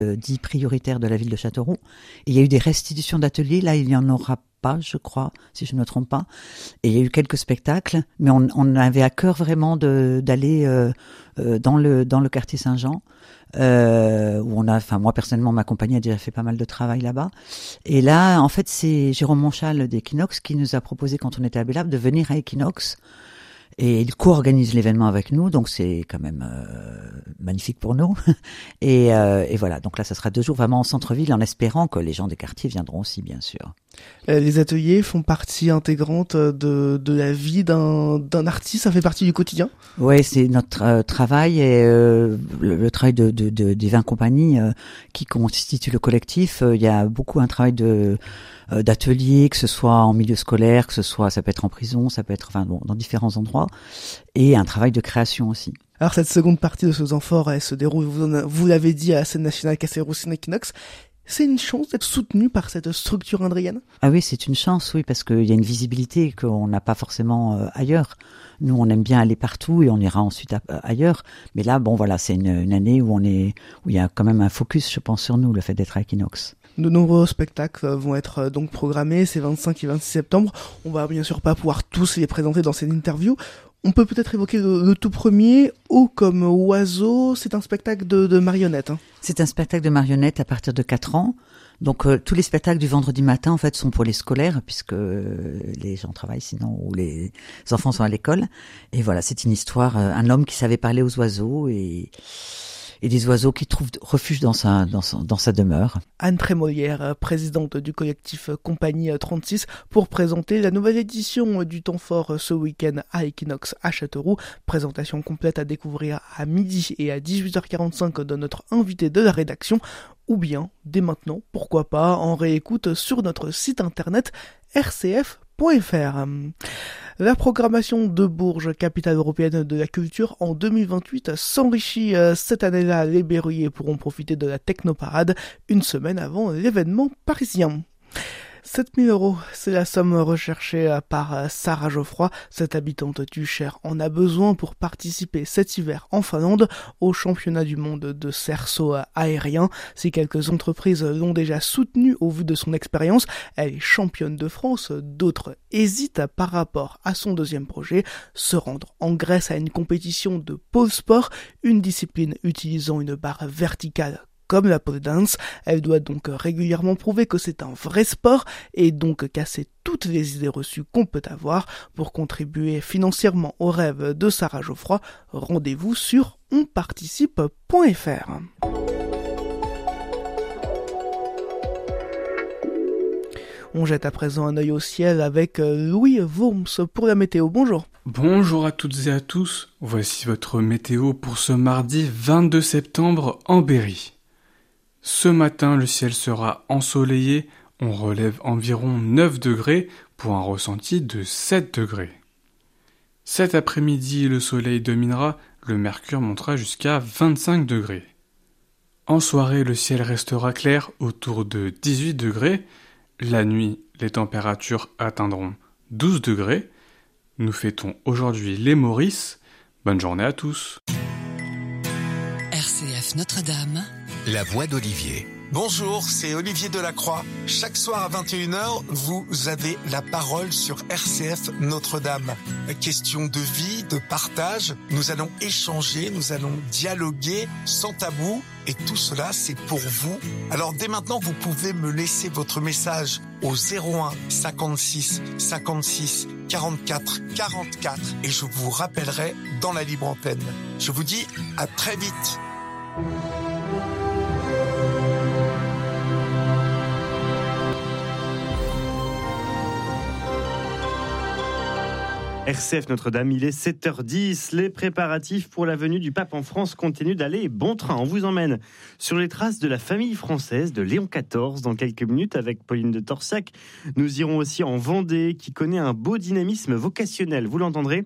dits prioritaires de la ville de Châteauroux. Et il y a eu des restitutions d'ateliers. Là, il n'y en aura pas, je crois, si je ne me trompe pas. Et il y a eu quelques spectacles, mais on avait à cœur vraiment d'aller dans le quartier Saint-Jean, où moi personnellement, ma compagnie a déjà fait pas mal de travail là-bas. Et là, en fait, c'est Jérôme Monchal d'Equinox qui nous a proposé, quand on était à Bellab, de venir à Equinox. Et il co-organise l'événement avec nous, donc c'est quand même magnifique pour nous. Et voilà, donc là, ça sera 2 jours vraiment en centre-ville, en espérant que les gens des quartiers viendront aussi, bien sûr. Les ateliers font partie intégrante de la vie d'un artiste, ça fait partie du quotidien ? Oui, c'est notre travail et le travail des 20 compagnies qui constituent le collectif. Il y a beaucoup un travail d'ateliers, que ce soit en milieu scolaire, ça peut être en prison, ça peut être dans différents endroits, et un travail de création aussi. Alors cette seconde partie de ce temps fort, elle se déroule, vous l'avez dit, à la scène nationale Cassel-Roussine Equinox. C'est une chance d'être soutenu par cette structure indrienne ? Ah oui, c'est une chance, oui, parce qu'il y a une visibilité qu'on n'a pas forcément ailleurs. Nous, on aime bien aller partout et on ira ensuite ailleurs. Mais là, c'est une année où il y a quand même un focus, je pense, sur nous, le fait d'être à Equinox. De nombreux spectacles vont être donc programmés ces 25 et 26 septembre. On va bien sûr pas pouvoir tous les présenter dans cette interview. On peut peut-être évoquer le tout premier, Haut comme oiseau. C'est un spectacle de marionnettes. C'est un spectacle de marionnettes à partir de 4 ans. Donc tous les spectacles du vendredi matin en fait sont pour les scolaires puisque les gens travaillent sinon ou les enfants sont à l'école. Et voilà, c'est une histoire, un homme qui savait parler aux oiseaux et des oiseaux qui trouvent refuge dans sa demeure. Anne Trémolière, présidente du collectif Compagnie 36, pour présenter la nouvelle édition du temps fort ce week-end à Equinox à Châteauroux. Présentation complète à découvrir à midi et à 18h45 de notre invité de la rédaction, ou bien, dès maintenant, pourquoi pas, en réécoute sur notre site internet rcf.fr. La programmation de Bourges, capitale européenne de la culture, en 2028 s'enrichit. Cette année-là, les Berruyers pourront profiter de la Technoparade une semaine avant l'événement parisien. 7 000 €, c'est la somme recherchée par Sarah Geoffroy. Cette habitante du Cher en a besoin pour participer cet hiver en Finlande au championnat du monde de cerceau aérien. Si quelques entreprises l'ont déjà soutenue au vu de son expérience, elle est championne de France. D'autres hésitent par rapport à son deuxième projet, se rendre en Grèce à une compétition de pole sport, une discipline utilisant une barre verticale comme la pole dance. Elle doit donc régulièrement prouver que c'est un vrai sport et donc casser toutes les idées reçues qu'on peut avoir. Pour contribuer financièrement au rêve de Sarah Geoffroy, rendez-vous sur onparticipe.fr. On jette à présent un œil au ciel avec Louis Worms pour la météo. Bonjour. Bonjour à toutes et à tous. Voici votre météo pour ce mardi 22 septembre en Berry. Ce matin, le ciel sera ensoleillé, on relève environ 9 degrés pour un ressenti de 7 degrés. Cet après-midi, le soleil dominera, le mercure montera jusqu'à 25 degrés. En soirée, le ciel restera clair autour de 18 degrés. La nuit, les températures atteindront 12 degrés. Nous fêtons aujourd'hui les Maurices. Bonne journée à tous. RCF Notre-Dame. La voix d'Olivier. Bonjour, c'est Olivier Delacroix. Chaque soir à 21h, vous avez la parole sur RCF Notre-Dame. Question de vie, de partage. Nous allons échanger, nous allons dialoguer sans tabou. Et tout cela, c'est pour vous. Alors dès maintenant, vous pouvez me laisser votre message au 01 56 56 44 44 et je vous rappellerai dans la libre antenne. Je vous dis à très vite. RCF Notre-Dame, il est 7h10. Les préparatifs pour la venue du pape en France continuent d'aller bon train. On vous emmène sur les traces de la famille française de Léon XIV dans quelques minutes avec Pauline de Torsiac. Nous irons aussi en Vendée qui connaît un beau dynamisme vocationnel, vous l'entendrez.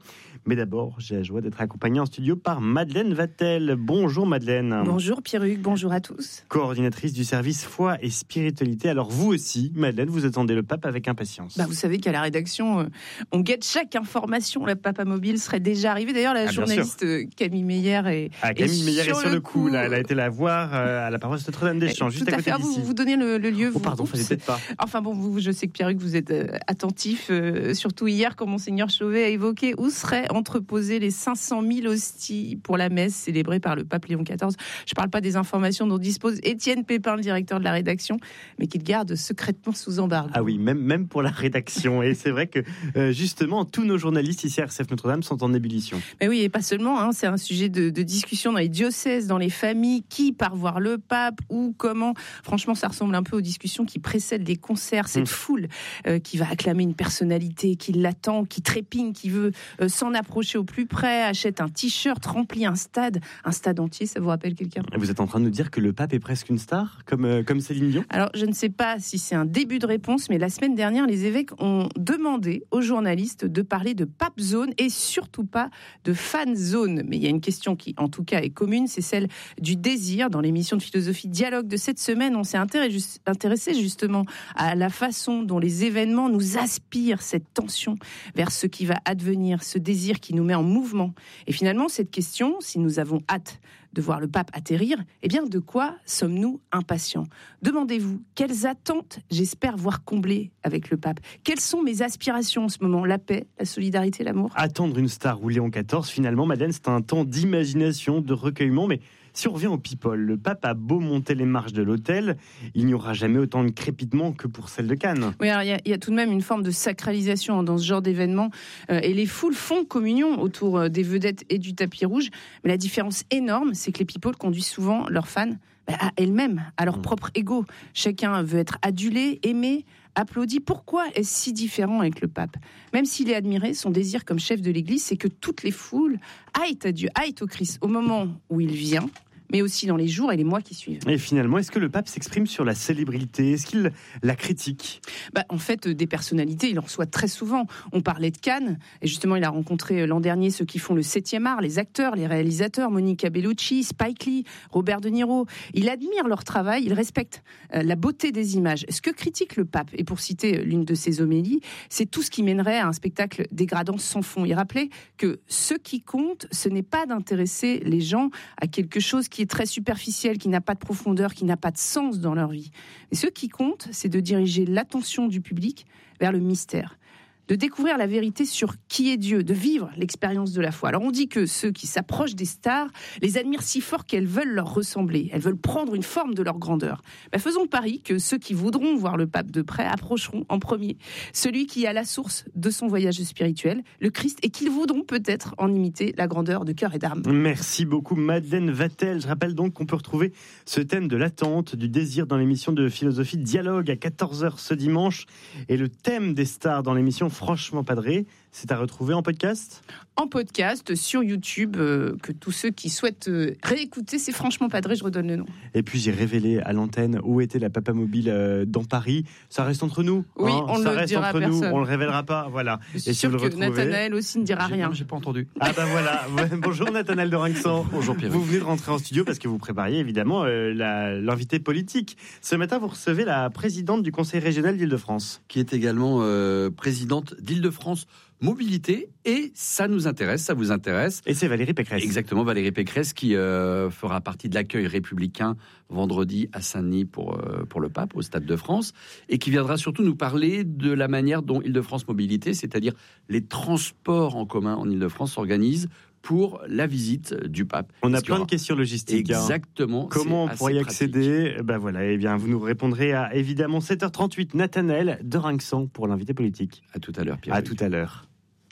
Mais d'abord, j'ai la joie d'être accompagné en studio par Madeleine Vatel. Bonjour Madeleine. Bonjour Pierruc, bonjour à tous. Coordinatrice du service foi et spiritualité. Alors vous aussi, Madeleine, vous attendez le pape avec impatience. Vous savez qu'à la rédaction, on guette chaque information. La Papa Mobile serait déjà arrivée. D'ailleurs, la journaliste Camille Meyer est Camille Meyer est sur le coup. Là, elle a été la voir à la paroisse Notre-Dame-des-Champs, juste à côté d'ici. Vous donnez le lieu. Pardon, fallait peut-être pas. Enfin bon, je sais que Pierruc, vous êtes attentif, surtout hier quand Monseigneur Chauvet a évoqué où seraient entreposées les 500 000 hosties pour la messe célébrée par le pape Léon XIV. Je ne parle pas des informations dont dispose Étienne Pépin, le directeur de la rédaction, mais qu'il garde secrètement sous embargo. Ah oui, même pour la rédaction. Et c'est vrai que justement, tous nos journalistes ici à RCF Notre-Dame sont en ébullition. Mais oui, et pas seulement. C'est un sujet de discussion dans les diocèses, dans les familles, qui part voir le pape ou comment. Franchement, ça ressemble un peu aux discussions qui précèdent les concerts. Cette foule qui va acclamer une personnalité, qui l'attend, qui trépigne, qui veut s'en approcher au plus près, achète un t-shirt, remplit un stade entier. Ça vous rappelle quelqu'un ? Vous êtes en train de nous dire que le pape est presque une star, comme Céline Dion ? Alors, je ne sais pas si c'est un début de réponse, mais la semaine dernière, les évêques ont demandé aux journalistes de parler de pape zone et surtout pas de fan zone. Mais il y a une question qui, en tout cas, est commune, c'est celle du désir. Dans l'émission de Philosophie Dialogue de cette semaine, on s'est intéressé justement à la façon dont les événements nous aspirent cette tension vers ce qui va advenir, ce désir qui nous met en mouvement. Et finalement, cette question, si nous avons hâte de voir le pape atterrir, eh bien, de quoi sommes-nous impatients ? Demandez-vous, quelles attentes j'espère voir comblées avec le pape ? Quelles sont mes aspirations en ce moment ? La paix, la solidarité, l'amour ? Attendre une star ou Léon XIV, finalement, Madeleine, c'est un temps d'imagination, de recueillement, mais si on revient au people, le pape a beau monter les marches de l'autel, il n'y aura jamais autant de crépitement que pour celle de Cannes. Oui, alors il y a tout de même une forme de sacralisation dans ce genre d'événement, et les foules font communion autour des vedettes et du tapis rouge, mais la différence énorme, c'est que les people conduisent souvent leurs fans à elles-mêmes, à leur propre ego. Chacun veut être adulé, aimé, applaudi. Pourquoi est-ce si différent avec le pape ? Même s'il est admiré, son désir comme chef de l'Église, c'est que toutes les foules aillent à Dieu, aillent au Christ au moment où il vient, mais aussi dans les jours et les mois qui suivent. Et finalement, est-ce que le pape s'exprime sur la célébrité ? Est-ce qu'il la critique ? En fait, des personnalités, il en reçoit très souvent. On parlait de Cannes, et justement, il a rencontré l'an dernier ceux qui font le 7e art, les acteurs, les réalisateurs, Monica Bellucci, Spike Lee, Robert De Niro. Il admire leur travail, il respecte la beauté des images. Ce que critique le pape, et pour citer l'une de ses homélies, c'est tout ce qui mènerait à un spectacle dégradant sans fond. Il rappelait que ce qui compte, ce n'est pas d'intéresser les gens à quelque chose qui est très superficiel, qui n'a pas de profondeur, qui n'a pas de sens dans leur vie. Mais ce qui compte, c'est de diriger l'attention du public vers le mystère, de découvrir la vérité sur qui est Dieu, de vivre l'expérience de la foi. Alors on dit que ceux qui s'approchent des stars les admirent si fort qu'elles veulent leur ressembler, elles veulent prendre une forme de leur grandeur. Faisons le pari que ceux qui voudront voir le pape de près approcheront en premier celui qui est à la source de son voyage spirituel, le Christ, et qu'ils voudront peut-être en imiter la grandeur de cœur et d'âme. Merci beaucoup Madeleine Vatel. Je rappelle donc qu'on peut retrouver ce thème de l'attente, du désir dans l'émission de Philosophie Dialogue à 14h ce dimanche, et le thème des stars dans l'émission Franchement Padré, c'est à retrouver en podcast ? En podcast, sur YouTube, que tous ceux qui souhaitent réécouter, c'est Franchement Padré, je redonne le nom. Et puis j'ai révélé à l'antenne où était la Papa Mobile dans Paris. Ça reste entre nous. Oui, on ça ne le reste dira entre à personne. Nous, on le révélera pas, voilà. Je suis et si sûr vous le que retrouvez, Nathanaël aussi ne dira rien. J'ai pas entendu. Ah voilà. Bonjour Nathanaël de Rinxan. Bonjour Pierre. Vous venez de rentrer en studio parce que vous prépariez évidemment l'invité politique. Ce matin, vous recevez la présidente du Conseil régional d'Île-de-France, qui est également présidente d'Île-de-France Mobilité, et ça nous intéresse, ça vous intéresse. Et c'est Valérie Pécresse. Exactement, Valérie Pécresse qui fera partie de l'accueil républicain vendredi à Saint-Denis pour le pape au Stade de France, et qui viendra surtout nous parler de la manière dont Île-de-France Mobilité, c'est-à-dire les transports en commun en Île-de-France, s'organisent pour la visite du pape. On a plein de questions logistiques. Exactement. Comment on pourrait y accéder ? Vous nous répondrez à évidemment 7h38. Nathanaël de Rinxan pour l'invité politique. À tout à l'heure, Pierre. À tout à l'heure.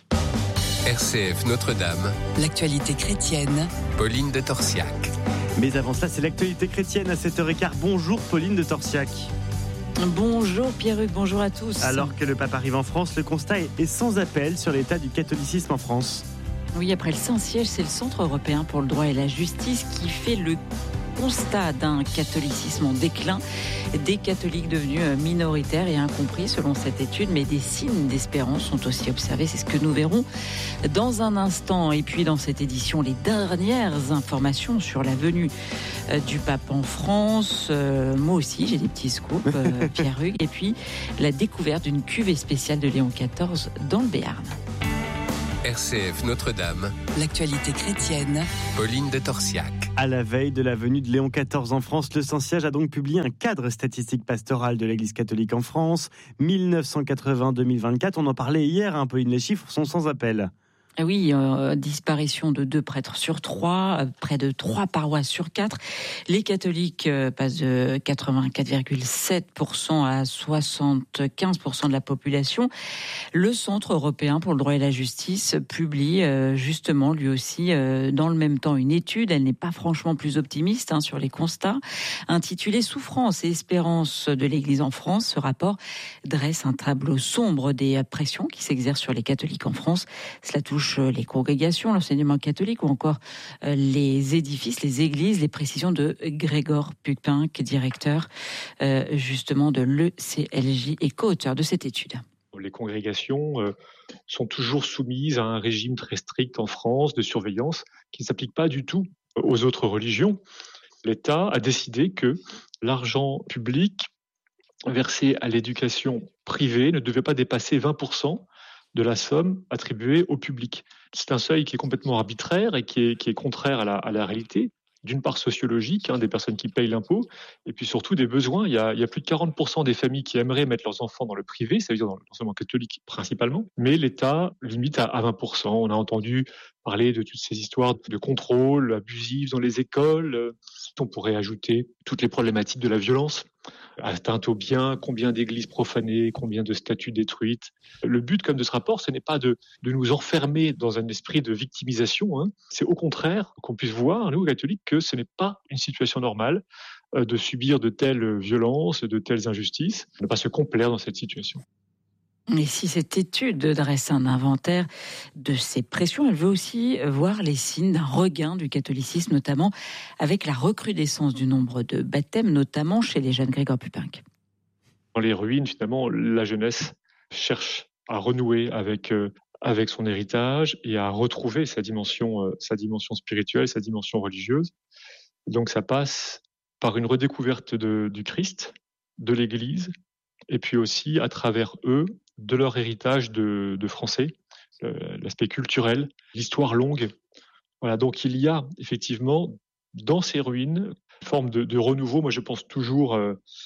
RCF Notre-Dame. L'actualité chrétienne. Pauline de Torsiac. Mais avant cela, c'est l'actualité chrétienne à 7h15. Bonjour Pauline de Torsiac. Bonjour Pierruc, bonjour à tous. Alors que le pape arrive en France, le constat est sans appel sur l'état du catholicisme en France. Oui, après le Saint-Siège, c'est le Centre européen pour le droit et la justice qui fait le constat d'un catholicisme en déclin, des catholiques devenus minoritaires et incompris selon cette étude, mais des signes d'espérance sont aussi observés. C'est ce que nous verrons dans un instant. Et puis dans cette édition, les dernières informations sur la venue du pape en France. Moi aussi, j'ai des petits scoops, Pierre-Hugues. Et puis la découverte d'une cuvée spéciale de Léon XIV dans le Béarn. RCF Notre-Dame. L'actualité chrétienne. Pauline de Torsiac. À la veille de la venue de Léon XIV en France, le Saint-Siège a donc publié un cadre statistique pastoral de l'Église catholique en France, 1980-2024. On en parlait hier, Pauline, les chiffres sont sans appel. Oui, disparition de 2 prêtres sur 3, près de 3 paroisses sur 4. Les catholiques passent de 84,7% à 75% de la population. Le Centre européen pour le droit et la justice publie justement lui aussi dans le même temps une étude. Elle n'est pas franchement plus optimiste sur les constats. Intitulée « Souffrance et espérance de l'Église en France », ce rapport dresse un tableau sombre des pressions qui s'exercent sur les catholiques en France. Cela touche les congrégations, l'enseignement catholique ou encore les édifices, les églises. Les précisions de Grégoire Pupinck, directeur justement de l'ECLJ et co-auteur de cette étude. Les congrégations sont toujours soumises à un régime très strict en France de surveillance qui ne s'applique pas du tout aux autres religions. L'État a décidé que l'argent public versé à l'éducation privée ne devait pas dépasser 20% de la somme attribuée au public. C'est un seuil qui est complètement arbitraire et qui est contraire à la réalité. D'une part sociologique, des personnes qui payent l'impôt, et puis surtout des besoins. Il y a plus de 40% des familles qui aimeraient mettre leurs enfants dans le privé, ça veut dire dans l'enseignement catholique principalement, mais l'État limite à 20%. On a entendu parler de toutes ces histoires de contrôle abusif dans les écoles. On pourrait ajouter toutes les problématiques de la violence, atteinte aux biens, combien d'églises profanées, combien de statues détruites. Le but comme de ce rapport, ce n'est pas de nous enfermer dans un esprit de victimisation. C'est au contraire qu'on puisse voir, nous, catholiques, que ce n'est pas une situation normale de subir de telles violences, de telles injustices, ne pas se complaire dans cette situation. Et si cette étude dresse un inventaire de ces pressions, elle veut aussi voir les signes d'un regain du catholicisme, notamment avec la recrudescence du nombre de baptêmes, notamment chez les jeunes. Grégoire Pupinck. Dans les ruines, finalement, la jeunesse cherche à renouer avec son héritage et à retrouver sa dimension spirituelle, sa dimension religieuse. Donc ça passe par une redécouverte du Christ, de l'Église, et puis aussi à travers eux, de leur héritage de français, l'aspect culturel, l'histoire longue. Voilà, donc il y a effectivement dans ces ruines une forme de renouveau. Moi, je pense toujours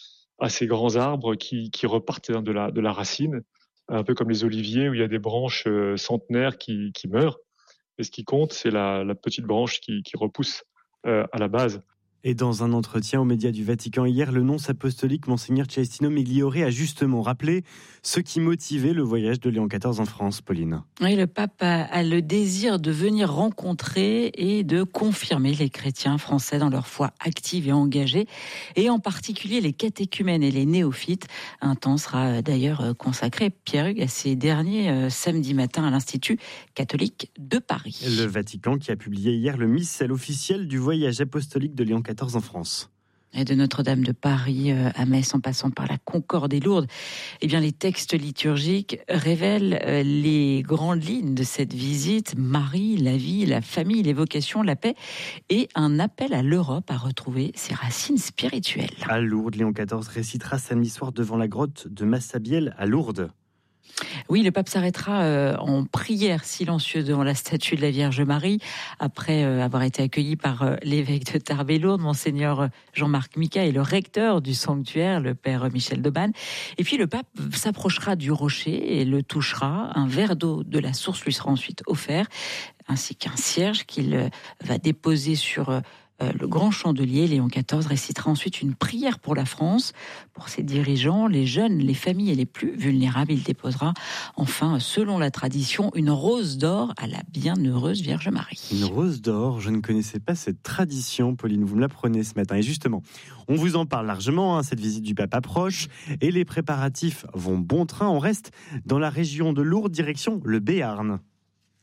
à ces grands arbres qui repartent de la racine, un peu comme les oliviers où il y a des branches centenaires qui meurent. Et ce qui compte, c'est la petite branche qui repousse à la base. Et dans un entretien aux médias du Vatican hier, le nonce apostolique Monseigneur Celestino Migliore a justement rappelé ce qui motivait le voyage de Léon XIV en France, Pauline. Oui, le pape a le désir de venir rencontrer et de confirmer les chrétiens français dans leur foi active et engagée, et en particulier les catéchumènes et les néophytes. Un temps sera d'ailleurs consacré, Pierre-Hugues, à ces derniers samedi matin à l'Institut catholique de Paris. Le Vatican qui a publié hier le missel officiel du voyage apostolique de Léon XIV en France. Et de Notre-Dame de Paris à Metz en passant par la Concorde et Lourdes, les textes liturgiques révèlent les grandes lignes de cette visite: Marie, la vie, la famille, les vocations, la paix et un appel à l'Europe à retrouver ses racines spirituelles. À Lourdes, Léon XIV récitera samedi soir devant la grotte de Massabielle à Lourdes. Oui, le pape s'arrêtera en prière silencieuse devant la statue de la Vierge Marie, après avoir été accueilli par l'évêque de Tarbes-et-Lourdes, Monseigneur Jean-Marc Mica, et le recteur du sanctuaire, le père Michel Debanne. Et puis le pape s'approchera du rocher et le touchera. Un verre d'eau de la source lui sera ensuite offert, ainsi qu'un cierge qu'il va déposer sur le grand chandelier. Léon XIV récitera ensuite une prière pour la France, pour ses dirigeants, les jeunes, les familles et les plus vulnérables. Il déposera enfin, selon la tradition, une rose d'or à la bienheureuse Vierge Marie. Une rose d'or, je ne connaissais pas cette tradition, Pauline, vous me l'apprenez ce matin. Et justement, on vous en parle largement, cette visite du pape approche et les préparatifs vont bon train. On reste dans la région de Lourdes, direction le Béarn.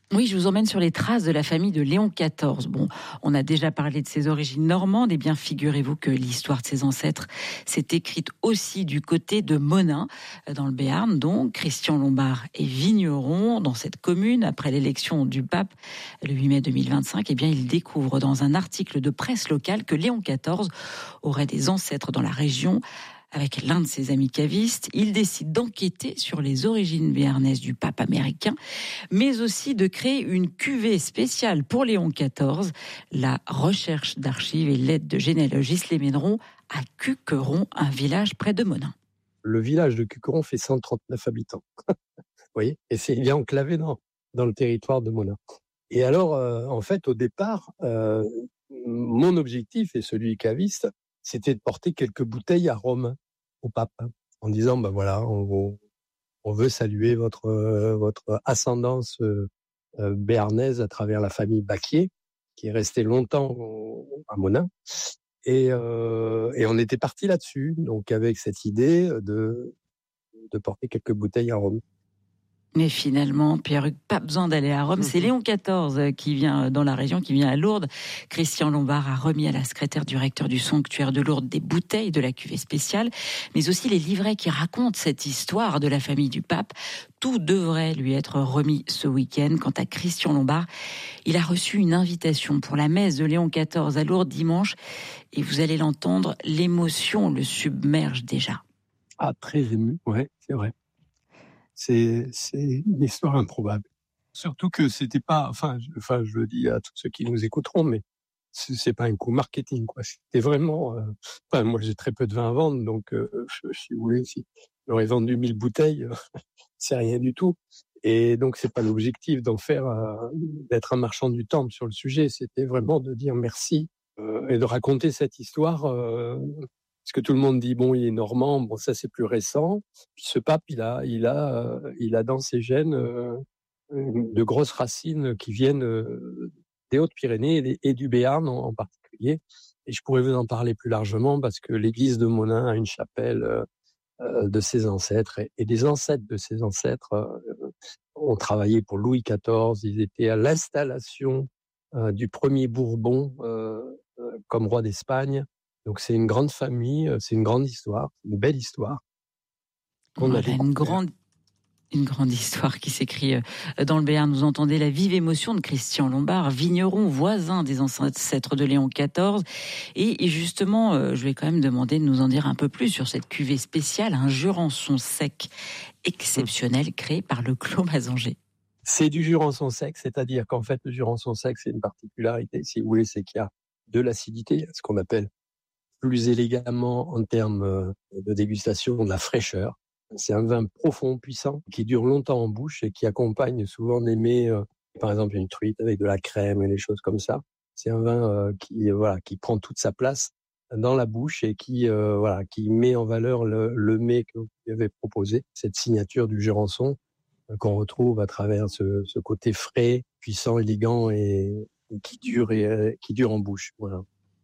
Oui, je vous emmène sur les traces de la famille de Léon XIV. Bon, on a déjà parlé de ses origines normandes, et bien figurez-vous que l'histoire de ses ancêtres s'est écrite aussi du côté de Monin, dans le Béarn. Donc, Christian Lombard est vigneron dans cette commune. Après l'élection du pape, le 8 mai 2025, eh bien, il découvre dans un article de presse locale que Léon XIV aurait des ancêtres dans la région. Avec l'un de ses amis cavistes, il décide d'enquêter sur les origines béarnaises du pape américain, mais aussi de créer une cuvée spéciale pour Léon XIV. La recherche d'archives et l'aide de généalogistes les mèneront à Cuqueron, un village près de Monin. Le village de Cuqueron fait 139 habitants. Vous voyez, et il est enclavé dans le territoire de Monin. Et alors, en fait, au départ, mon objectif et celui du caviste, c'était de porter quelques bouteilles à Rome au pape, en disant, ben voilà, on veut saluer votre ascendance béarnaise à travers la famille Baquier, qui est restée longtemps à Monin. Et on était parti là-dessus, donc avec cette idée de porter quelques bouteilles à Rome. Mais finalement, Pierre-Hugues, pas besoin d'aller à Rome. C'est Léon XIV qui vient dans la région, qui vient à Lourdes. Christian Lombard a remis à la secrétaire du recteur du sanctuaire de Lourdes des bouteilles de la cuvée spéciale, mais aussi les livrets qui racontent cette histoire de la famille du pape. Tout devrait lui être remis ce week-end. Quant à Christian Lombard, il a reçu une invitation pour la messe de Léon XIV à Lourdes dimanche. Et vous allez l'entendre, l'émotion le submerge déjà. Ah, très ému, ouais, c'est vrai. C'est une histoire improbable. Surtout que c'était pas, enfin, je le dis à tous ceux qui nous écouteront, mais c'est pas un coup marketing, quoi. C'était vraiment, moi, j'ai très peu de vin à vendre, donc, si vous voulez, si j'aurais vendu 1000 bouteilles, c'est rien du tout. Et donc, c'est pas l'objectif d'en faire, d'être un marchand du temple sur le sujet. C'était vraiment de dire merci, et de raconter cette histoire, parce que tout le monde dit, bon, il est normand, bon, ça c'est plus récent. Puis ce pape, il a dans ses gènes de grosses racines qui viennent des Hautes-Pyrénées et du Béarn en particulier. Et je pourrais vous en parler plus largement parce que l'église de Monin a une chapelle de ses ancêtres et des ancêtres de ses ancêtres ont travaillé pour Louis XIV. Ils étaient à l'installation du premier Bourbon comme roi d'Espagne. Donc c'est une grande famille, c'est une grande histoire, une belle histoire. Voilà, une grande histoire qui s'écrit dans le Béarn. Vous entendez la vive émotion de Christian Lombard, vigneron voisin des ancêtres de Léon XIV. Et justement, je vais quand même demander de nous en dire un peu plus sur cette cuvée spéciale, un jurançon sec exceptionnel créé par le Clos Mazanger. C'est du jurançon sec, c'est-à-dire qu'en fait, le jurançon sec, c'est une particularité, si vous voulez, c'est qu'il y a de l'acidité, ce qu'on appelle plus élégamment en termes de dégustation, de la fraîcheur. C'est un vin profond, puissant, qui dure longtemps en bouche et qui accompagne souvent des mets, par exemple une truite avec de la crème et des choses comme ça. C'est un vin qui prend toute sa place dans la bouche et qui met en valeur le mets que vous avez proposé, cette signature du Jurançon qu'on retrouve à travers ce côté frais, puissant, élégant et qui dure en bouche. Voilà.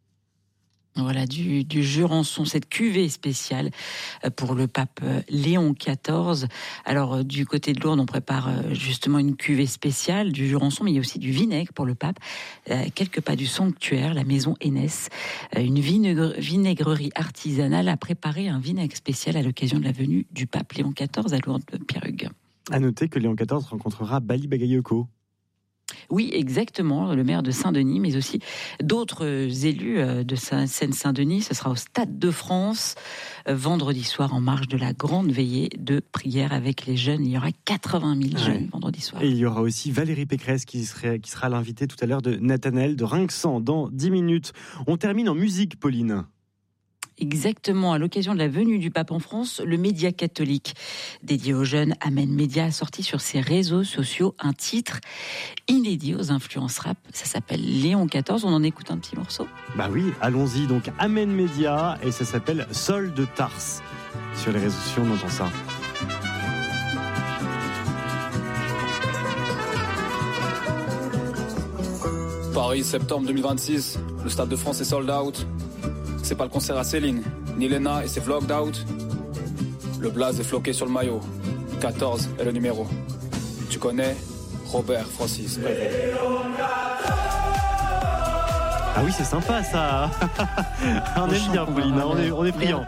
Voilà, du Jurançon, cette cuvée spéciale pour le pape Léon XIV. Alors, du côté de Lourdes, on prépare justement une cuvée spéciale du Jurançon, mais il y a aussi du vinaigre pour le pape. Quelques pas du sanctuaire, la maison Hénès, une vinaigrerie artisanale a préparé un vinaigre spécial à l'occasion de la venue du pape Léon XIV à Lourdes, Pierre-Hugues. À noter que Léon XIV rencontrera Bali Bagayoko. Oui, exactement, le maire de Saint-Denis, mais aussi d'autres élus de Seine-Saint-Denis. Ce sera au Stade de France, vendredi soir, en marge de la grande veillée de prière avec les jeunes. Il y aura 80 000 jeunes vendredi soir. Et il y aura aussi Valérie Pécresse qui sera l'invitée tout à l'heure de Nathanaël de Rinxan dans 10 minutes. On termine en musique, Pauline. Exactement, à l'occasion de la venue du pape en France, le média catholique dédié aux jeunes, Amen Média, a sorti sur ses réseaux sociaux un titre inédit aux influences rap. Ça s'appelle Léon XIV. On en écoute un petit morceau ? Bah oui, allons-y. Donc Amen Média et ça s'appelle Sol de Tarse. Sur les réseaux sociaux, on entend ça. Paris, septembre 2026, le Stade de France est sold out. C'est pas le concert à Céline, ni Lena et ses vlogged out. Le blaze est floqué sur le maillot, 14 est le numéro. Tu connais, Robert Francis Prévost. Ah oui, c'est sympa ça. On aime bien, Pauline, on est friand.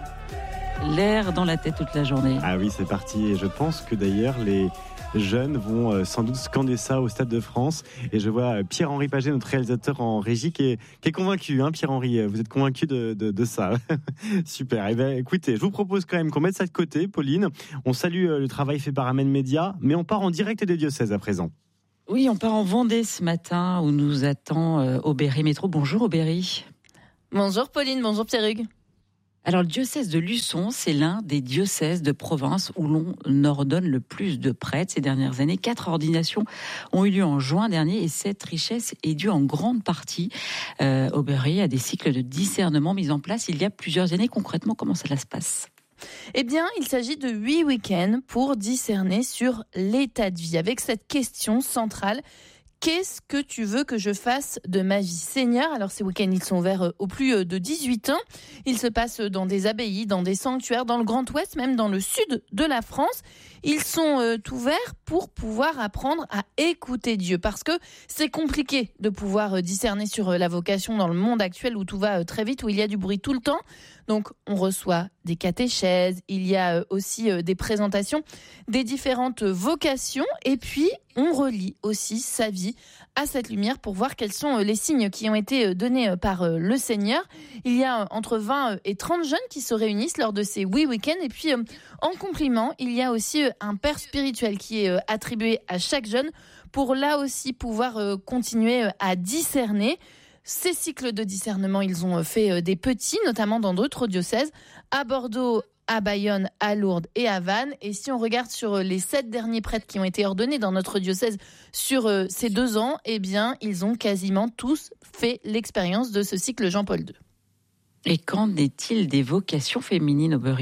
L'air dans la tête toute la journée. Ah oui, c'est parti. Et je pense que d'ailleurs, les jeunes vont sans doute scander ça au Stade de France. Et je vois Pierre-Henri Paget, notre réalisateur en régie, qui est convaincu. Hein, Pierre-Henri, vous êtes convaincu de ça. Super. Eh bien, écoutez, je vous propose quand même qu'on mette ça de côté, Pauline. On salue le travail fait par Amen Média, mais on part en direct des diocèses à présent. Oui, on part en Vendée ce matin où nous attend Aubéry Métro. Bonjour Aubéry. Bonjour Pauline, bonjour Pierre-Hugues. Alors le diocèse de Luçon, c'est l'un des diocèses de province où l'on ordonne le plus de prêtres ces dernières années. 4 ordinations ont eu lieu en juin dernier et cette richesse est due en grande partie, Aubéry, à des cycles de discernement mis en place il y a plusieurs années. Concrètement, comment ça se passe ? Eh bien, il s'agit de 8 week-ends pour discerner sur l'état de vie, avec cette question centrale. Qu'est-ce que tu veux que je fasse de ma vie, Seigneur ? Alors ces week-ends, ils sont ouverts aux plus de 18 ans. Ils se passent dans des abbayes, dans des sanctuaires, dans le Grand Ouest, même dans le sud de la France. Ils sont ouverts pour pouvoir apprendre à écouter Dieu. Parce que c'est compliqué de pouvoir discerner sur la vocation dans le monde actuel où tout va très vite, où il y a du bruit tout le temps. Donc on reçoit des catéchèses, il y a aussi des présentations des différentes vocations. Et puis on relie aussi sa vie à cette lumière pour voir quels sont les signes qui ont été donnés par le Seigneur. Il y a entre 20 et 30 jeunes qui se réunissent lors de ces 8 week-ends. Et puis, en complément, il y a aussi un père spirituel qui est attribué à chaque jeune pour là aussi pouvoir continuer à discerner. Ces cycles de discernement, ils ont fait des petits, notamment dans d'autres diocèses, à Bordeaux, à Bayonne, à Lourdes et à Vannes. Et si on regarde sur les 7 derniers prêtres qui ont été ordonnés dans notre diocèse sur ces 2 ans, eh bien, ils ont quasiment tous fait l'expérience de ce cycle Jean-Paul II. Et qu'en est-il des vocations féminines, Aubéry ?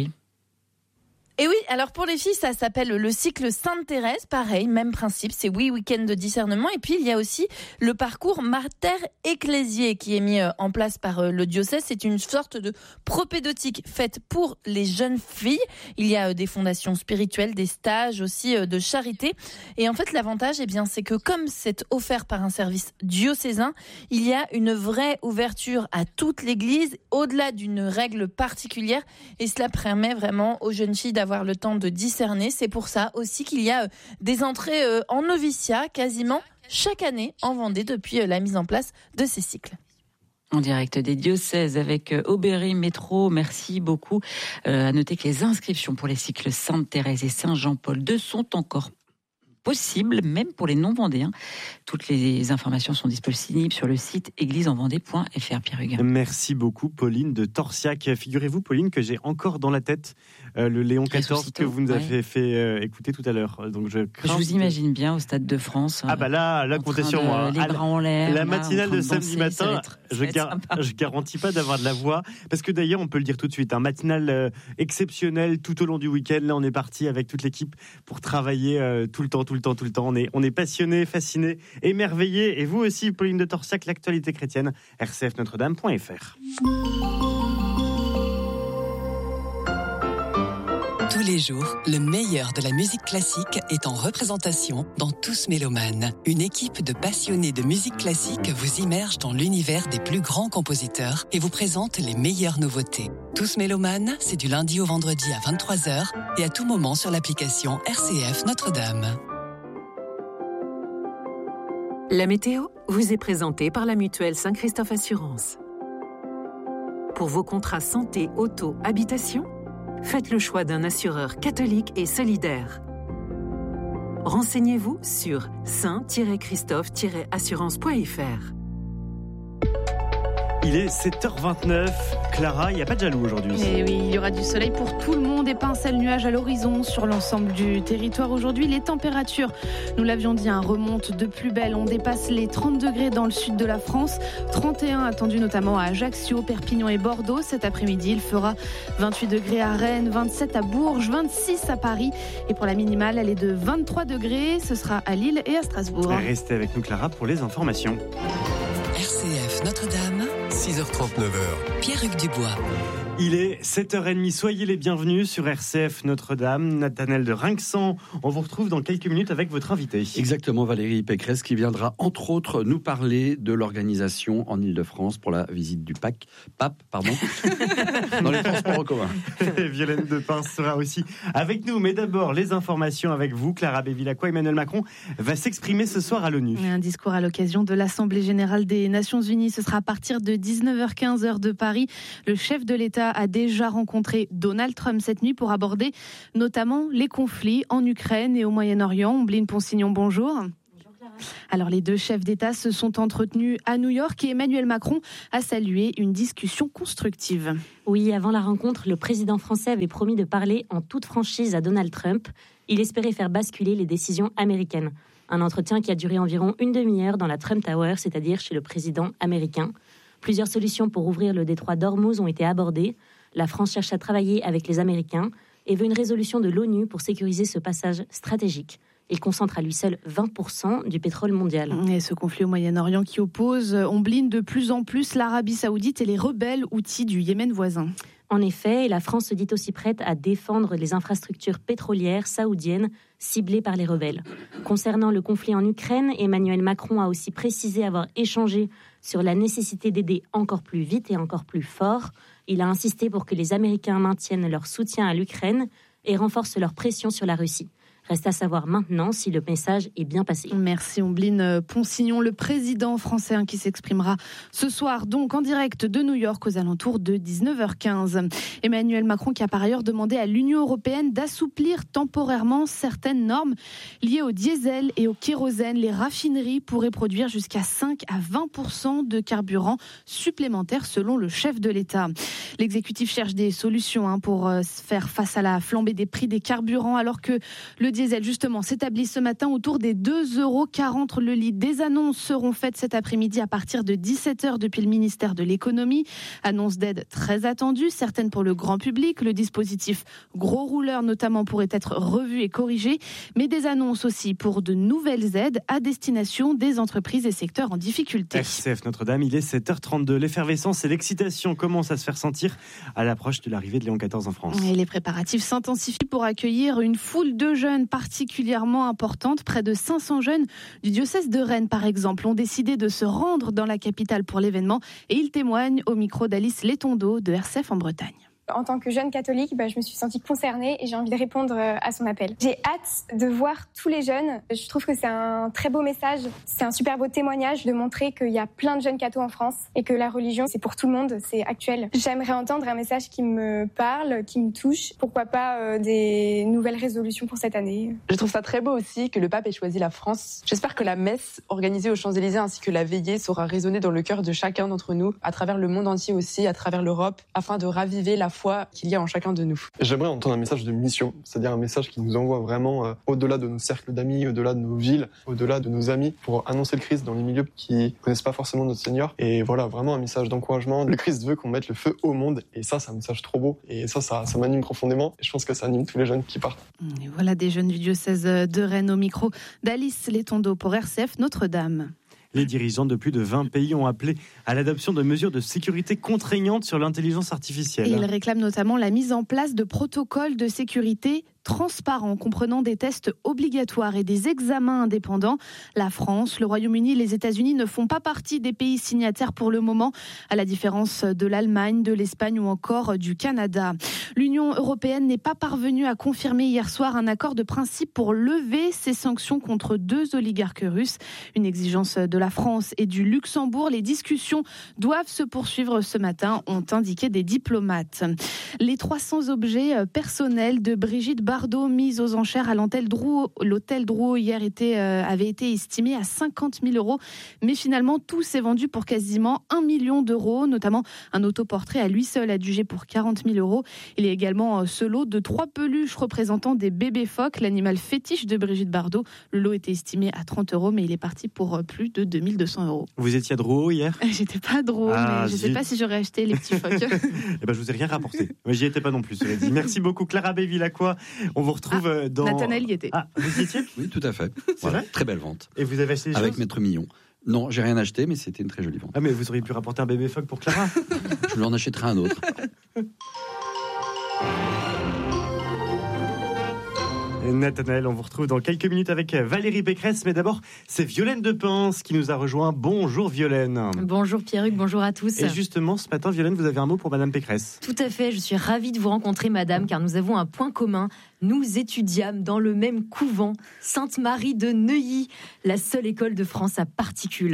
Et oui, alors pour les filles, ça s'appelle le cycle Sainte-Thérèse, pareil, même principe, c'est 8 week-ends de discernement. Et puis il y a aussi le parcours Mater Ecclesiae qui est mis en place par le diocèse. C'est une sorte de propédeutique faite pour les jeunes filles. Il y a des fondations spirituelles, des stages aussi de charité. Et en fait, l'avantage, eh bien, c'est que comme c'est offert par un service diocésain, il y a une vraie ouverture à toute l'Église, au-delà d'une règle particulière. Et cela permet vraiment aux jeunes filles d'avoir le temps de discerner. C'est pour ça aussi qu'il y a des entrées en noviciat quasiment chaque année en Vendée depuis la mise en place de ces cycles. En direct des diocèses avec Aubéry Métro, merci beaucoup. À noter que les inscriptions pour les cycles Sainte-Thérèse et Saint-Jean-Paul II sont encore possible, même pour les non-vendéens. Toutes les informations sont disponibles sur le site église-en-vendée.fr. Pierre-Hugues. Merci beaucoup, Pauline de Torsiac. Figurez-vous, Pauline, que j'ai encore dans la tête le Léon XIV que vous nous avez fait écouter tout à l'heure. Donc je vous imagine bien au Stade de France. Ah bah là comptez sur moi. Les bras en l'air. La matinale de samedi matin, je garantis pas d'avoir de la voix, parce que d'ailleurs, on peut le dire tout de suite, un matinale exceptionnel tout au long du week-end. Là, on est parti avec toute l'équipe pour travailler tout le temps. On est passionnés, fascinés, émerveillés. Et vous aussi, Pauline de Torsiac, l'actualité chrétienne, rcfnotredame.fr. Tous les jours, le meilleur de la musique classique est en représentation dans Tous Mélomanes. Une équipe de passionnés de musique classique vous immerge dans l'univers des plus grands compositeurs et vous présente les meilleures nouveautés. Tous Mélomanes, c'est du lundi au vendredi à 23h et à tout moment sur l'application RCF Notre-Dame. La météo vous est présentée par la mutuelle Saint-Christophe Assurance. Pour vos contrats santé, auto, habitation, faites le choix d'un assureur catholique et solidaire. Renseignez-vous sur saint-christophe-assurance.fr. Il est 7h29. Clara, il n'y a pas de jaloux aujourd'hui. Et oui, il y aura du soleil pour tout le monde et pas un seul nuage à l'horizon sur l'ensemble du territoire aujourd'hui. Les températures, nous l'avions dit, remontent de plus belle. On dépasse les 30 degrés dans le sud de la France. 31 attendus notamment à Ajaccio, Perpignan et Bordeaux. Cet après-midi, il fera 28 degrés à Rennes, 27 à Bourges, 26 à Paris. Et pour la minimale, elle est de 23 degrés. Ce sera à Lille et à Strasbourg. Restez avec nous, Clara, pour les informations. RCF Notre-Dame, 6h39. Pierre-Hugues Dubois. Il est 7h30, soyez les bienvenus sur RCF Notre-Dame. Nathanaël de Rinxan, on vous retrouve dans quelques minutes avec votre invité. Exactement, Valérie Pécresse qui viendra entre autres nous parler de l'organisation en Ile-de-France pour la visite du pape dans les transports en commun. Violaine Depin sera aussi avec nous, mais d'abord les informations avec vous. Clara Bévilacqua, Emmanuel Macron va s'exprimer ce soir à l'ONU. Un discours à l'occasion de l'Assemblée Générale des Nations Unies, ce sera à partir de 19h15 heure de Paris. Le chef de l'État a déjà rencontré Donald Trump cette nuit pour aborder notamment les conflits en Ukraine et au Moyen-Orient. Ombline Ponsignon, bonjour. Bonjour Clara. Alors les deux chefs d'État se sont entretenus à New York et Emmanuel Macron a salué une discussion constructive. Oui, avant la rencontre, le président français avait promis de parler en toute franchise à Donald Trump. Il espérait faire basculer les décisions américaines. Un entretien qui a duré environ une demi-heure dans la Trump Tower, c'est-à-dire chez le président américain. Plusieurs solutions pour ouvrir le détroit d'Ormuz ont été abordées. La France cherche à travailler avec les Américains et veut une résolution de l'ONU pour sécuriser ce passage stratégique. Il concentre à lui seul 20% du pétrole mondial. Et ce conflit au Moyen-Orient qui oppose, on blinde de plus en plus l'Arabie Saoudite et les rebelles houthis du Yémen voisin. En effet, la France se dit aussi prête à défendre les infrastructures pétrolières saoudiennes ciblées par les rebelles. Concernant le conflit en Ukraine, Emmanuel Macron a aussi précisé avoir échangé sur la nécessité d'aider encore plus vite et encore plus fort. Il a insisté pour que les Américains maintiennent leur soutien à l'Ukraine et renforcent leur pression sur la Russie. Reste à savoir maintenant si le message est bien passé. Merci Ombline Ponsignon, le président français qui s'exprimera ce soir donc en direct de New York aux alentours de 19h15. Emmanuel Macron qui a par ailleurs demandé à l'Union européenne d'assouplir temporairement certaines normes liées au diesel et au kérosène. Les raffineries pourraient produire jusqu'à 5 à 20% de carburant supplémentaire selon le chef de l'État. L'exécutif cherche des solutions pour faire face à la flambée des prix des carburants alors que le diesel, justement, s'établit ce matin autour des 2,40 € le litre. Des annonces seront faites cet après-midi à partir de 17h depuis le ministère de l'économie. Annonces d'aide très attendues, certaines pour le grand public. Le dispositif gros rouleur, notamment, pourrait être revu et corrigé. Mais des annonces aussi pour de nouvelles aides à destination des entreprises et secteurs en difficulté. RCF Notre-Dame, il est 7h32. L'effervescence et l'excitation commencent à se faire sentir à l'approche de l'arrivée de Léon XIV en France. Et les préparatifs s'intensifient pour accueillir une foule de jeunes particulièrement importante. Près de 500 jeunes du diocèse de Rennes, par exemple, ont décidé de se rendre dans la capitale pour l'événement et ils témoignent au micro d'Alice Letondeau de RCF en Bretagne. En tant que jeune catholique, je me suis sentie concernée et j'ai envie de répondre à son appel. J'ai hâte de voir tous les jeunes. Je trouve que c'est un très beau message. C'est un super beau témoignage de montrer qu'il y a plein de jeunes cathos en France et que la religion, c'est pour tout le monde, c'est actuel. J'aimerais entendre un message qui me parle, qui me touche. Pourquoi pas des nouvelles résolutions pour cette année. Je trouve ça très beau aussi que le pape ait choisi la France. J'espère que la messe organisée aux Champs-Élysées ainsi que la veillée saura résonner dans le cœur de chacun d'entre nous, à travers le monde entier aussi, à travers l'Europe, afin de raviver la foi qu'il y a en chacun de nous. J'aimerais entendre un message de mission, c'est-à-dire un message qui nous envoie vraiment au-delà de nos cercles d'amis, au-delà de nos villes, au-delà de nos amis, pour annoncer le Christ dans les milieux qui ne connaissent pas forcément notre Seigneur. Et voilà, vraiment un message d'encouragement. Le Christ veut qu'on mette le feu au monde, et ça, c'est un message trop beau. Et ça m'anime profondément, et je pense que ça anime tous les jeunes qui partent. Et voilà des jeunes du diocèse de Rennes au micro d'Alice Letondeau pour RCF Notre-Dame. Les dirigeants de plus de 20 pays ont appelé à l'adoption de mesures de sécurité contraignantes sur l'intelligence artificielle. Et ils réclament notamment la mise en place de protocoles de sécurité transparents, comprenant des tests obligatoires et des examens indépendants. La France, le Royaume-Uni et les États-Unis ne font pas partie des pays signataires pour le moment, à la différence de l'Allemagne, de l'Espagne ou encore du Canada. L'Union européenne n'est pas parvenue à confirmer hier soir un accord de principe pour lever ces sanctions contre 2 oligarques russes. Une exigence de la France et du Luxembourg. Les discussions doivent se poursuivre ce matin, ont indiqué des diplomates. Les 300 objets personnels de Brigitte Bardot mis aux enchères à l'hôtel Drouot hier avait été estimé à 50 000 €. Mais finalement, tout s'est vendu pour quasiment 1 million d'euros, notamment un autoportrait à lui seul adjugé pour 40 000 €. Il y a également ce lot de 3 peluches représentant des bébés phoques, l'animal fétiche de Brigitte Bardot. Le lot était estimé à 30 €, mais il est parti pour plus de 2 200 €. Vous étiez à Drouot hier ? J'étais pas à Drouot, mais je ne sais pas si j'aurais acheté les petits phoques. Je vous ai rien rapporté. Mais j'y étais pas non plus, cela dit. Merci beaucoup, Clara Bévilacqua. On vous retrouve dans... Nathanaël y était. Ah, vous y étiez ? Oui, tout à fait. C'est vrai ? Très belle vente. Et vous avez acheté des avec choses ? Maître Millon. Non, j'ai rien acheté, mais c'était une très jolie vente. Ah, mais vous auriez pu rapporter un bébé phoque pour Clara ? Je lui en achèterai un autre. Nathanaël, on vous retrouve dans quelques minutes avec Valérie Pécresse, mais d'abord, c'est Violaine Depens qui nous a rejoint. Bonjour Violaine. Bonjour Pierruc, bonjour à tous. Et justement, ce matin, Violaine, vous avez un mot pour Madame Pécresse. Tout à fait, je suis ravie de vous rencontrer Madame, car nous avons un point commun. Nous étudiâmes dans le même couvent, Sainte-Marie de Neuilly, la seule école de France à particules.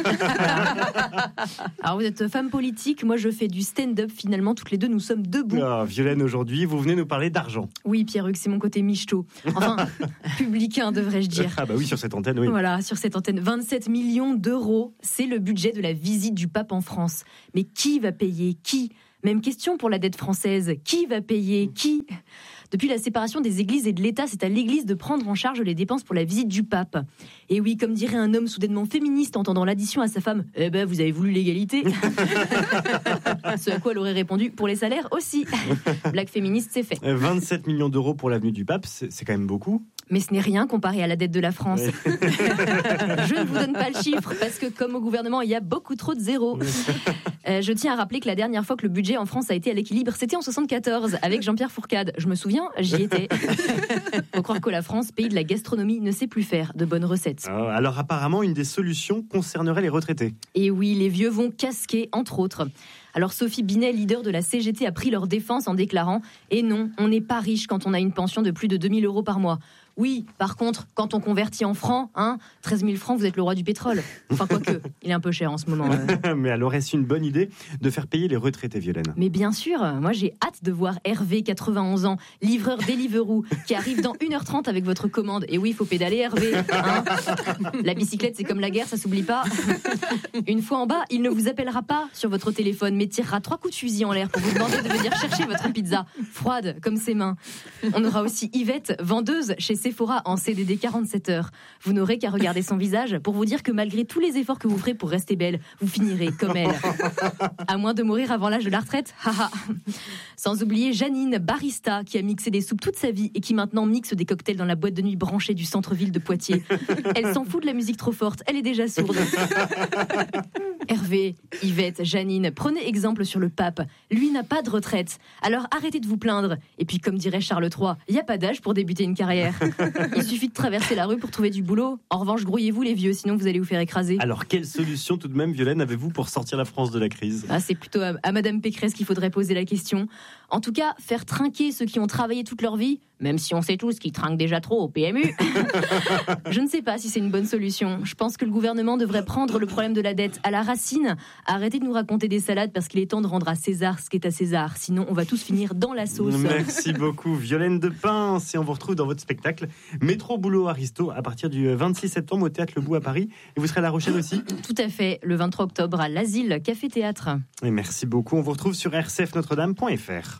Alors vous êtes femme politique, moi je fais du stand-up, finalement toutes les deux nous sommes debout. Violaine, aujourd'hui, vous venez nous parler d'argent. Oui Pierruc, c'est mon côté michto. Enfin, publicain devrais-je dire. Ah bah oui, sur cette antenne, oui. Voilà, sur cette antenne, 27 millions d'euros, c'est le budget de la visite du pape en France. Mais qui va payer ? Qui ? Même question pour la dette française. Qui va payer ? Qui ? Depuis la séparation des églises et de l'État, c'est à l'Église de prendre en charge les dépenses pour la visite du pape. Et oui, comme dirait un homme soudainement féministe entendant l'addition à sa femme, « Eh ben, vous avez voulu l'égalité ?» Ce à quoi elle aurait répondu, « Pour les salaires aussi !» Blague féministe, c'est fait. 27 millions d'euros pour l'avenue du pape, c'est quand même beaucoup. Mais ce n'est rien comparé à la dette de la France. Oui. Je ne vous donne pas le chiffre, parce que comme au gouvernement, il y a beaucoup trop de zéros. Je tiens à rappeler que la dernière fois que le budget en France a été à l'équilibre, c'était en 74, avec Jean-Pierre Fourcade. Je me souviens, j'y étais. Faut croire que la France, pays de la gastronomie, ne sait plus faire de bonnes recettes. Alors apparemment, une des solutions concernerait les retraités. Et oui, les vieux vont casquer, entre autres. Alors Sophie Binet, leader de la CGT, a pris leur défense en déclarant « Et non, on n'est pas riche quand on a une pension de plus de 2 000 euros par mois. Oui, par contre, quand on convertit en francs, 13 000 francs, vous êtes le roi du pétrole. Enfin, quoique, il est un peu cher en ce moment. Mais alors, est-ce une bonne idée de faire payer les retraités, Violaine ? Mais bien sûr, moi j'ai hâte de voir Hervé, 91 ans, livreur Deliveroo, qui arrive dans 1h30 avec votre commande. Et oui, il faut pédaler, Hervé. La bicyclette, c'est comme la guerre, ça s'oublie pas. Une fois en bas, il ne vous appellera pas sur votre téléphone, mais tirera 3 coups de fusil en l'air pour vous demander de venir chercher votre pizza, froide comme ses mains. On aura aussi Yvette, vendeuse chez Sephora en CDD 47 heures. Vous n'aurez qu'à regarder son visage pour vous dire que malgré tous les efforts que vous ferez pour rester belle, vous finirez comme elle. À moins de mourir avant l'âge de la retraite. Sans oublier Janine, barista, qui a mixé des soupes toute sa vie et qui maintenant mixe des cocktails dans la boîte de nuit branchée du centre-ville de Poitiers. Elle s'en fout de la musique trop forte, elle est déjà sourde. Hervé, Yvette, Janine, prenez exemple sur le pape. Lui n'a pas de retraite. Alors arrêtez de vous plaindre. Et puis comme dirait Charles III, il n'y a pas d'âge pour débuter une carrière. Il suffit de traverser la rue pour trouver du boulot. En revanche, grouillez-vous les vieux, sinon vous allez vous faire écraser. Alors, quelle solution tout de même, Violaine, avez-vous pour sortir la France de la crise ? C'est plutôt à Madame Pécresse qu'il faudrait poser la question. En tout cas, faire trinquer ceux qui ont travaillé toute leur vie, même si on sait tous qu'ils trinquent déjà trop au PMU. Je ne sais pas si c'est une bonne solution. Je pense que le gouvernement devrait prendre le problème de la dette à la racine. Arrêtez de nous raconter des salades parce qu'il est temps de rendre à César ce qui est à César. Sinon, on va tous finir dans la sauce. Merci beaucoup, Violaine Depens. Et on vous retrouve dans votre spectacle Métro Boulot Aristo à partir du 26 septembre au Théâtre Le Bout à Paris. Et vous serez à La Rochelle aussi ? Tout à fait, le 23 octobre à l'Asile Café Théâtre. Et merci beaucoup. On vous retrouve sur rcfnotredame.fr.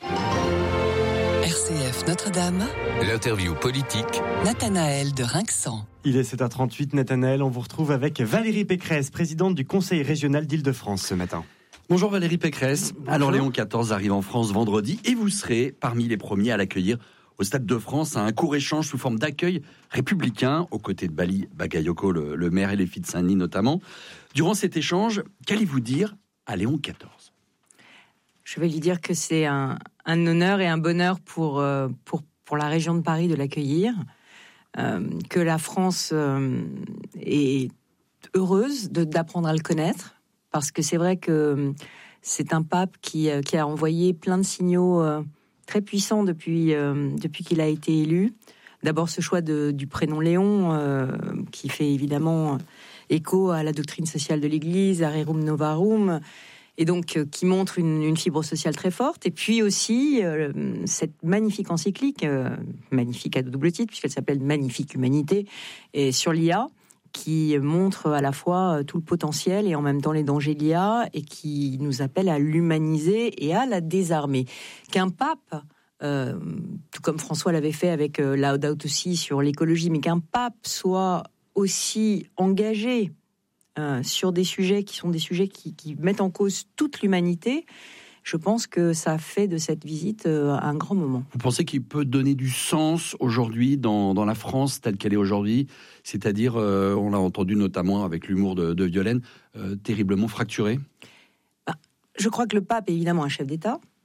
RCF Notre-Dame. L'interview politique. Nathanaël de Rinxan. Il est 7h38, Nathanaël. On vous retrouve avec Valérie Pécresse, présidente du Conseil régional d'Île-de-France ce matin. Bonjour Valérie Pécresse. Bonjour. Alors Léon XIV arrive en France vendredi et vous serez parmi les premiers à l'accueillir au Stade de France à un court échange sous forme d'accueil républicain aux côtés de Bali Bagayoko, le maire et les filles de Saint-Denis notamment. Durant cet échange, qu'allez-vous dire à Léon XIV ? Je vais lui dire que c'est un honneur et un bonheur pour la région de Paris de l'accueillir, que la France est heureuse d'apprendre à le connaître, parce que c'est vrai que c'est un pape qui a envoyé plein de signaux très puissants depuis qu'il a été élu. D'abord ce choix du prénom Léon, qui fait évidemment écho à la doctrine sociale de l'Église, à Rerum Novarum, et donc qui montre une fibre sociale très forte. Et puis aussi cette magnifique encyclique, magnifique à double titre, puisqu'elle s'appelle Magnifique Humanité, et sur l'IA, qui montre à la fois tout le potentiel et en même temps les dangers de l'IA, et qui nous appelle à l'humaniser et à la désarmer. Qu'un pape, tout comme François l'avait fait avec Laudato Si sur l'écologie, mais qu'un pape soit aussi engagé sur des sujets qui sont des sujets qui mettent en cause toute l'humanité, je pense que ça fait de cette visite un grand moment. Vous pensez qu'il peut donner du sens aujourd'hui dans la France telle qu'elle est aujourd'hui, c'est-à-dire, on l'a entendu notamment avec l'humour de Violaine, terriblement fracturé ? Je crois que le pape est évidemment un chef d'État,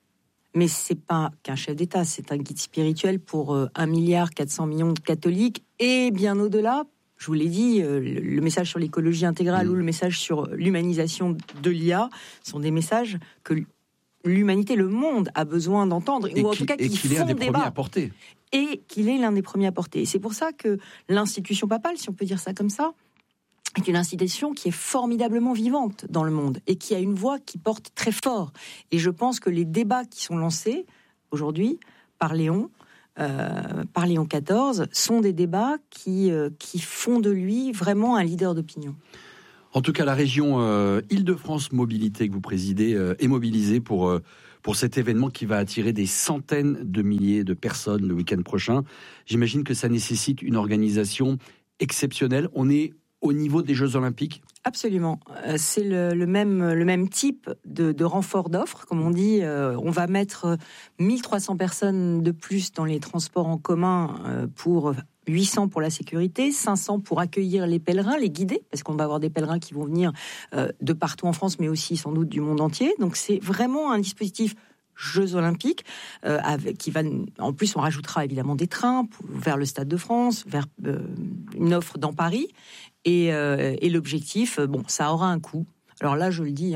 Mais c'est pas qu'un chef d'État, c'est un guide spirituel pour 1,4 milliard de catholiques et bien au-delà. Je vous l'ai dit, le message sur l'écologie intégrale ou le message sur l'humanisation de l'IA sont des messages que l'humanité, le monde a besoin d'entendre, ou en tout cas qui qu'il est un des premiers à porter. Et qu'il est l'un des premiers à porter. Et c'est pour ça que l'institution papale, si on peut dire ça comme ça, est une institution qui est formidablement vivante dans le monde et qui a une voix qui porte très fort. Et je pense que les débats qui sont lancés aujourd'hui par Léon XIV, sont des débats qui font de lui vraiment un leader d'opinion. En tout cas, la région Île-de-France Mobilité que vous présidez est mobilisée pour cet événement qui va attirer des centaines de milliers de personnes le week-end prochain. J'imagine que ça nécessite une organisation exceptionnelle. On est au niveau des Jeux Olympiques ? Absolument. C'est le même type de renfort d'offres. Comme on dit, on va mettre 1300 personnes de plus dans les transports en commun pour 800 pour la sécurité, 500 pour accueillir les pèlerins, les guider, parce qu'on va avoir des pèlerins qui vont venir de partout en France, mais aussi sans doute du monde entier. Donc c'est vraiment un dispositif Jeux Olympiques, qui va, en plus on rajoutera évidemment des trains vers le Stade de France, vers une offre dans Paris, et l'objectif, ça aura un coût. Alors là, je le dis,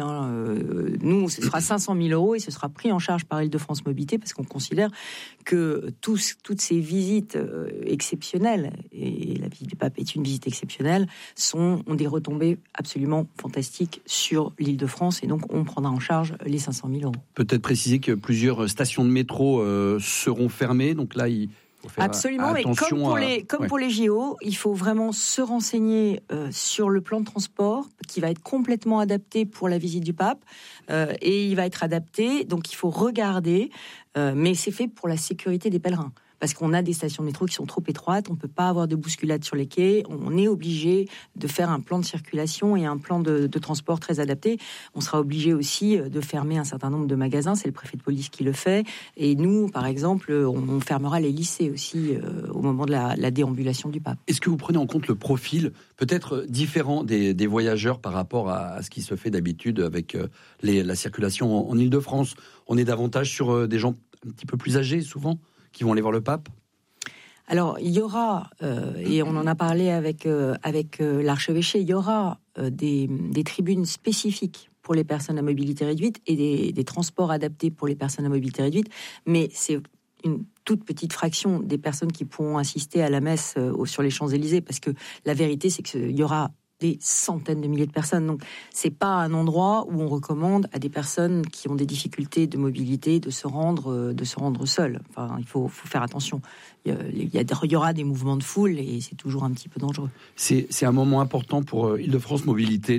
nous, ce sera 500 000 € et ce sera pris en charge par Île-de-France Mobilité parce qu'on considère que toutes ces visites exceptionnelles, et la visite du pape est une visite exceptionnelle, ont des retombées absolument fantastiques sur l'Île-de-France et donc on prendra en charge les 500 000 €. Peut-être préciser que plusieurs stations de métro seront fermées, donc là, absolument, mais comme pour les JO, il faut vraiment se renseigner sur le plan de transport qui va être complètement adapté pour la visite du pape et il va être adapté, donc il faut regarder, mais c'est fait pour la sécurité des pèlerins. Parce qu'on a des stations de métro qui sont trop étroites, on ne peut pas avoir de bousculade sur les quais, on est obligé de faire un plan de circulation et un plan de transport très adapté. On sera obligé aussi de fermer un certain nombre de magasins, c'est le préfet de police qui le fait. Et nous, par exemple, on fermera les lycées aussi au moment de la déambulation du pape. Est-ce que vous prenez en compte le profil peut-être différent des voyageurs par rapport à ce qui se fait d'habitude avec la circulation en Île-de-France ? On est davantage sur des gens un petit peu plus âgés souvent qui vont aller voir le pape ? Alors, il y aura, et on en a parlé avec l'archevêché, il y aura des tribunes spécifiques pour les personnes à mobilité réduite et des transports adaptés pour les personnes à mobilité réduite, mais c'est une toute petite fraction des personnes qui pourront assister à la messe sur les Champs-Élysées, parce que la vérité, c'est qu'il y aura des centaines de milliers de personnes. Donc, c'est pas un endroit où on recommande à des personnes qui ont des difficultés de mobilité de se rendre seules. Enfin, il faut faire attention. Il y aura des mouvements de foule et c'est toujours un petit peu dangereux. C'est un moment important pour Île-de-France Mobilité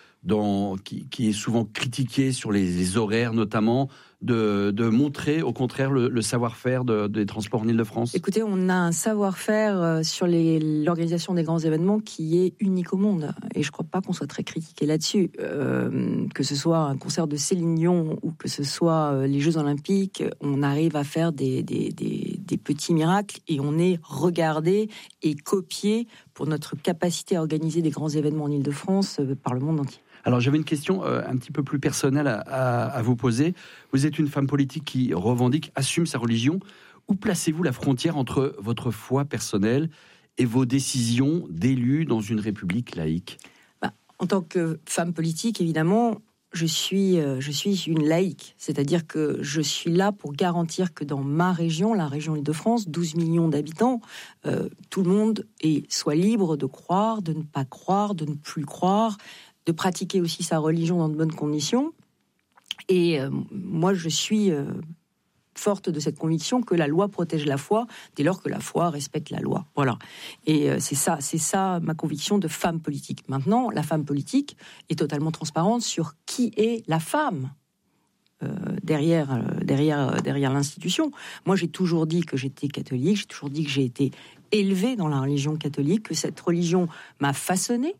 qui est souvent critiqué sur les horaires notamment, de montrer au contraire le savoir-faire des transports en Île-de-France. Écoutez, on a un savoir-faire sur l'organisation des grands événements qui est unique au monde et je ne crois pas qu'on soit très critiqué là-dessus. Que ce soit un concert de Céline Dion ou que ce soit les Jeux Olympiques, on arrive à faire des petits miracles et on est regardé et copié pour notre capacité à organiser des grands événements en Île-de-France par le monde entier. Alors j'avais une question un petit peu plus personnelle à vous poser. Vous êtes une femme politique qui revendique, assume sa religion. Où placez-vous la frontière entre votre foi personnelle et vos décisions d'élue dans une république laïque ? En tant que femme politique, évidemment, je suis une laïque. C'est-à-dire que je suis là pour garantir que dans ma région, la région Île-de-France, 12 millions d'habitants, tout le monde soit libre de croire, de ne pas croire, de ne plus croire, de pratiquer aussi sa religion dans de bonnes conditions. Et moi, je suis forte de cette conviction que la loi protège la foi dès lors que la foi respecte la loi. Voilà. Et c'est ça ma conviction de femme politique. Maintenant, la femme politique est totalement transparente sur qui est la femme derrière l'institution. Moi, j'ai toujours dit que j'étais catholique, j'ai toujours dit que j'ai été élevée dans la religion catholique, que cette religion m'a façonnée,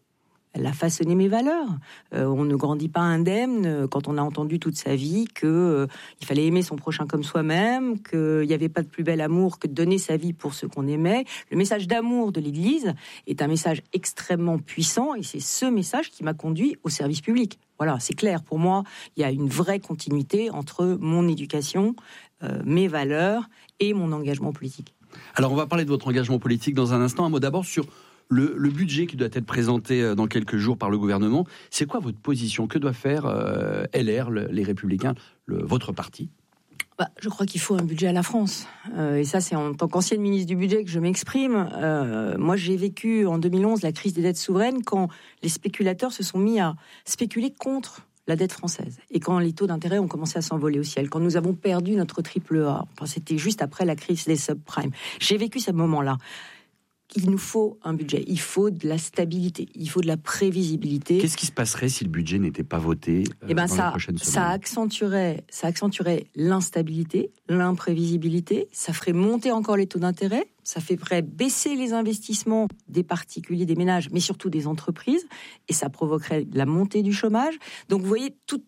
Elle a façonné mes valeurs. On ne grandit pas indemne quand on a entendu toute sa vie qu'il fallait aimer son prochain comme soi-même, qu'il n'y avait pas de plus bel amour que de donner sa vie pour ceux qu'on aimait. Le message d'amour de l'Église est un message extrêmement puissant et c'est ce message qui m'a conduit au service public. Voilà, c'est clair. Pour moi, il y a une vraie continuité entre mon éducation, mes valeurs et mon engagement politique. Alors, on va parler de votre engagement politique dans un instant. Un mot d'abord sur le budget qui doit être présenté dans quelques jours par le gouvernement. C'est quoi votre position ? Que doit faire LR, les Républicains, votre parti ? Je crois qu'il faut un budget à la France. Et ça, c'est en tant qu'ancienne ministre du budget que je m'exprime. Moi, j'ai vécu en 2011 la crise des dettes souveraines quand les spéculateurs se sont mis à spéculer contre la dette française. Et quand les taux d'intérêt ont commencé à s'envoler au ciel, quand nous avons perdu notre triple A, c'était juste après la crise des subprimes. J'ai vécu ce moment-là. Il nous faut un budget, il faut de la stabilité, il faut de la prévisibilité. Qu'est-ce qui se passerait si le budget n'était pas voté dans les prochaines semaines ? Ça accentuerait l'instabilité, l'imprévisibilité, ça ferait monter encore les taux d'intérêt, ça ferait baisser les investissements des particuliers, des ménages, mais surtout des entreprises, et ça provoquerait la montée du chômage. Donc vous voyez, tout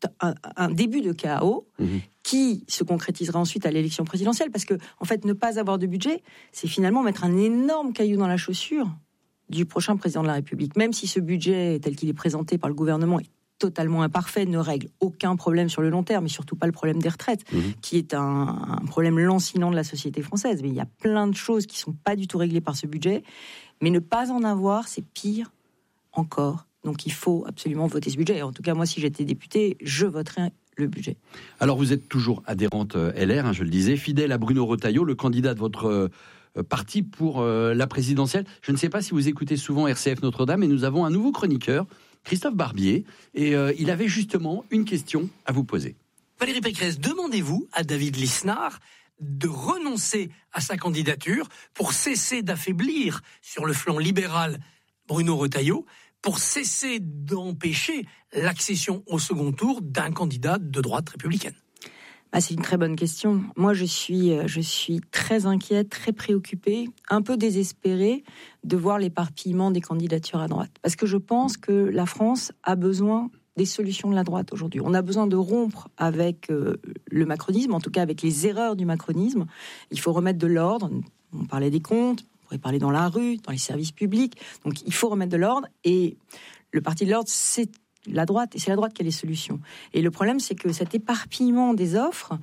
un début de chaos qui se concrétisera ensuite à l'élection présidentielle, parce que en fait, ne pas avoir de budget, c'est finalement mettre un énorme caillou dans la chaussure du prochain président de la République. Même si ce budget, tel qu'il est présenté par le gouvernement, est totalement imparfait, ne règle aucun problème sur le long terme, et surtout pas le problème des retraites, qui est un problème lancinant de la société française. Mais il y a plein de choses qui sont pas du tout réglées par ce budget, mais ne pas en avoir, c'est pire encore. Donc il faut absolument voter ce budget. Et en tout cas, moi, si j'étais députée, je voterais le budget. Alors vous êtes toujours adhérente LR, je le disais, fidèle à Bruno Retailleau, le candidat de votre parti pour la présidentielle. Je ne sais pas si vous écoutez souvent RCF Notre-Dame, mais nous avons un nouveau chroniqueur, Christophe Barbier, et il avait justement une question à vous poser. Valérie Pécresse, demandez-vous à David Lisnard de renoncer à sa candidature pour cesser d'affaiblir sur le flanc libéral Bruno Retailleau, pour cesser d'empêcher l'accession au second tour d'un candidat de droite républicaine. C'est une très bonne question. Moi, je suis très inquiète, très préoccupée, un peu désespérée de voir l'éparpillement des candidatures à droite. Parce que je pense que la France a besoin des solutions de la droite aujourd'hui. On a besoin de rompre avec le macronisme, en tout cas avec les erreurs du macronisme. Il faut remettre de l'ordre. On parlait des comptes, on pourrait parler dans la rue, dans les services publics. Donc il faut remettre de l'ordre. Et le parti de l'ordre, c'est la droite, et c'est la droite qui a les solutions. Et le problème, c'est que cet éparpillement des offres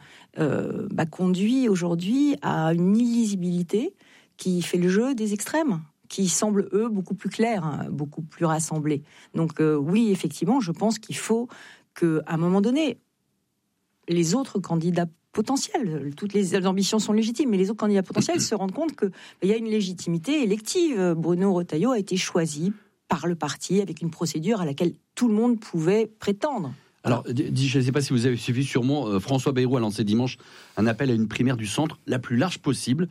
conduit aujourd'hui à une illisibilité qui fait le jeu des extrêmes, qui semblent, eux, beaucoup plus clairs, beaucoup plus rassemblés. Donc oui, effectivement, je pense qu'il faut qu'à un moment donné, les autres candidats potentiels, toutes les ambitions sont légitimes, mais les autres candidats potentiels se rendent compte qu'il y a une légitimité élective. Bruno Retailleau a été choisi par le parti avec une procédure à laquelle tout le monde pouvait prétendre. Alors, je ne sais pas si vous avez suivi sûrement, François Bayrou a lancé dimanche un appel à une primaire du centre la plus large possible.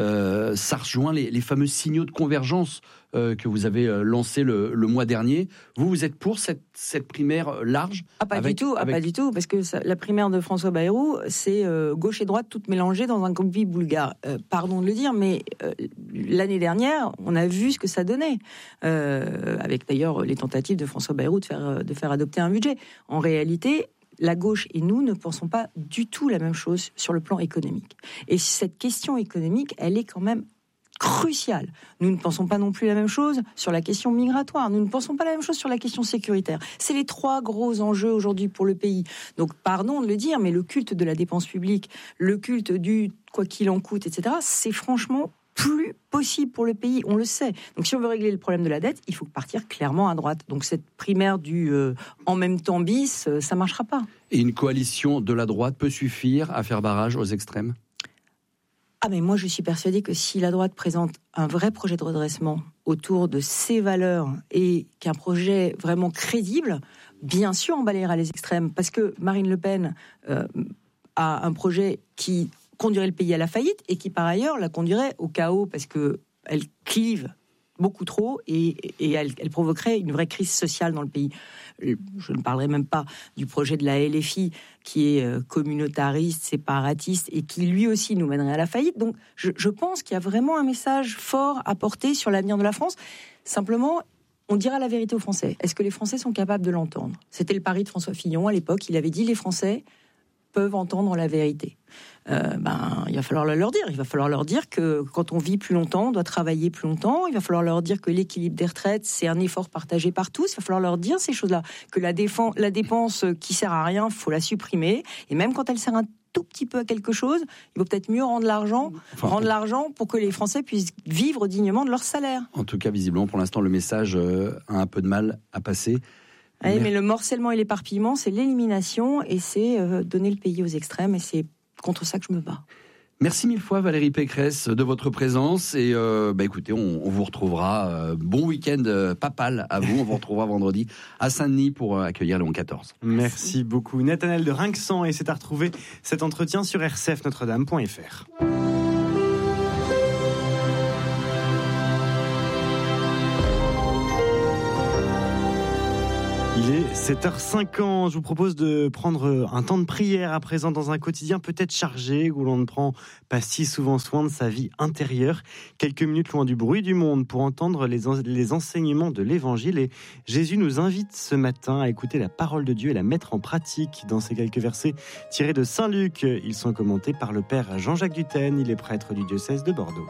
Ça rejoint les fameux signaux de convergence que vous avez lancés le mois dernier. Vous êtes pour cette primaire large ? Pas du tout, parce que la primaire de François Bayrou, c'est gauche et droite toutes mélangées dans un combi bulgare. Pardon de le dire, mais l'année dernière, on a vu ce que ça donnait, avec d'ailleurs les tentatives de François Bayrou de faire adopter un budget. En réalité, la gauche et nous ne pensons pas du tout la même chose sur le plan économique. Et cette question économique, elle est quand même cruciale. Nous ne pensons pas non plus la même chose sur la question migratoire. Nous ne pensons pas la même chose sur la question sécuritaire. C'est les trois gros enjeux aujourd'hui pour le pays. Donc, pardon de le dire, mais le culte de la dépense publique, le culte du quoi qu'il en coûte, etc., c'est franchement plus possible pour le pays, on le sait. Donc si on veut régler le problème de la dette, il faut partir clairement à droite. Donc cette primaire du en même temps bis, ça marchera pas. Et une coalition de la droite peut suffire à faire barrage aux extrêmes ? Mais moi je suis persuadée que si la droite présente un vrai projet de redressement autour de ses valeurs et qu'un projet vraiment crédible, bien sûr on balayera les extrêmes, parce que Marine Le Pen a un projet qui conduirait le pays à la faillite et qui par ailleurs la conduirait au chaos, parce que elle clive beaucoup trop et elle provoquerait une vraie crise sociale dans le pays. Je ne parlerai même pas du projet de la LFI qui est communautariste, séparatiste et qui lui aussi nous mènerait à la faillite. Donc je pense qu'il y a vraiment un message fort à porter sur l'avenir de la France. Simplement, on dira la vérité aux Français. Est-ce que les Français sont capables de l'entendre ? C'était le pari de François Fillon à l'époque. Il avait dit les Français peuvent entendre la vérité. Il va falloir leur dire. Il va falloir leur dire que quand on vit plus longtemps, on doit travailler plus longtemps. Il va falloir leur dire que l'équilibre des retraites, c'est un effort partagé par tous. Il va falloir leur dire ces choses-là. Que la dépense qui sert à rien, il faut la supprimer. Et même quand elle sert un tout petit peu à quelque chose, il vaut peut-être mieux rendre l'argent pour que les Français puissent vivre dignement de leur salaire. En tout cas, visiblement, pour l'instant, le message a un peu de mal à passer. Oui, mais le morcellement et l'éparpillement, c'est l'élimination et c'est donner le pays aux extrêmes et c'est contre ça que je me bats. Merci mille fois Valérie Pécresse de votre présence et écoutez, on vous retrouvera. Bon week-end papal à vous. On vous retrouvera vendredi à Saint-Denis pour accueillir Léon XIV. Merci beaucoup Nathanaël de Rinxan et c'est à retrouver cet entretien sur rcfnotredame.fr. Il est 7h50, je vous propose de prendre un temps de prière à présent dans un quotidien peut-être chargé où l'on ne prend pas si souvent soin de sa vie intérieure. Quelques minutes loin du bruit du monde pour entendre les enseignements de l'Évangile et Jésus nous invite ce matin à écouter la parole de Dieu et la mettre en pratique dans ces quelques versets tirés de Saint Luc. Ils sont commentés par le Père Jean-Jacques Dutène, il est prêtre du diocèse de Bordeaux.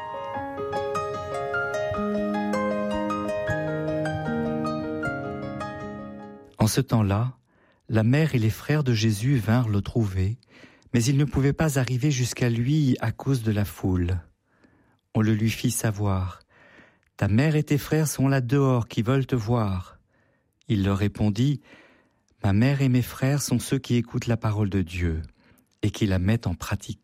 En ce temps-là, la mère et les frères de Jésus vinrent le trouver, mais ils ne pouvaient pas arriver jusqu'à lui à cause de la foule. On le lui fit savoir. « Ta mère et tes frères sont là dehors qui veulent te voir. » Il leur répondit, « Ma mère et mes frères sont ceux qui écoutent la parole de Dieu et qui la mettent en pratique. »